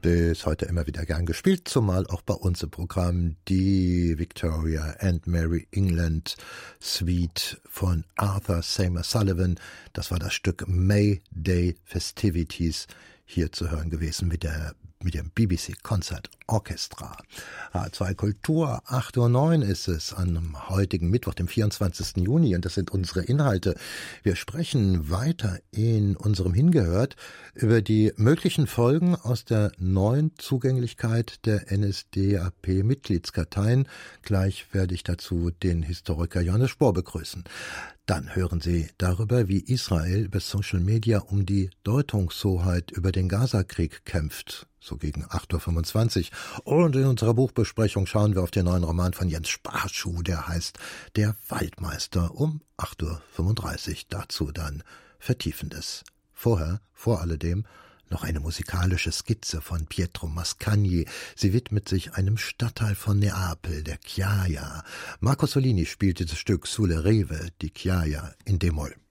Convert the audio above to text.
ist heute immer wieder gern gespielt, zumal auch bei uns im Programm die Victoria and Mary England Suite von Arthur Seymour Sullivan. Das war das Stück May Day Festivities, hier zu hören gewesen mit dem BBC Concert Orchestra. H2 Kultur, 8:09 Uhr ist es am heutigen Mittwoch, dem 24. Juni, und das sind unsere Inhalte. Wir sprechen weiter in unserem Hingehört über die möglichen Folgen aus der neuen Zugänglichkeit der NSDAP-Mitgliedskarteien. Gleich werde ich dazu den Historiker Johannes Spohr begrüßen. Dann hören Sie darüber, wie Israel über Social Media um die Deutungshoheit über den Gazakrieg kämpft, so gegen 8:25 Uhr. Und in unserer Buchbesprechung schauen wir auf den neuen Roman von Jens Sparschuh, der heißt Der Waldmeister, um 8:35 Uhr. Dazu dann Vertiefendes. Vorher, vor alledem, noch eine musikalische Skizze von Pietro Mascagni. Sie widmet sich einem Stadtteil von Neapel, der Chiaia. Marco Solini spielt dieses Stück Sulle Rive di Chiaia in D-Moll.